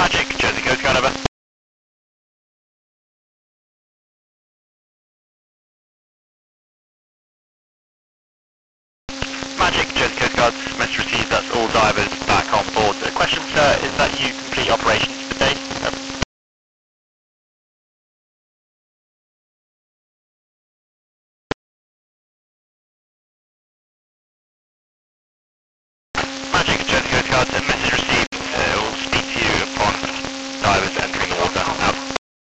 Magic, Jersey Coast Guard, over. Magic, Jersey Coast Guard, message received, that's all divers back on board. The question, sir, is that you complete operation